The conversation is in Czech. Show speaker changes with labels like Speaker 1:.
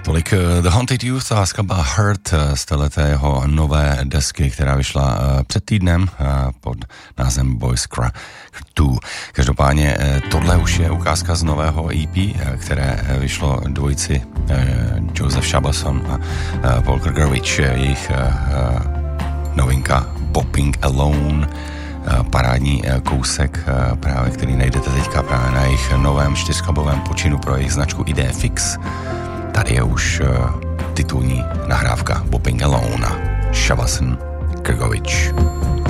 Speaker 1: Tolik The Haunted Youth a skladba Hurt z téhleté jeho nové desky, která vyšla před týdnem pod názvem Boys Cry 2. Každopádně tohle už je ukázka z nového EP, které vyšlo dvojici Joseph Shabason a Paul Krgovič. Jejich novinka Bopping Alone, parádní kousek, právě který najdete teďka právě na jejich novém 4skladbovém počinu pro jejich značku Idefix. Tady je už titulní nahrávka Bopping Alone, Shabason, Krgovič.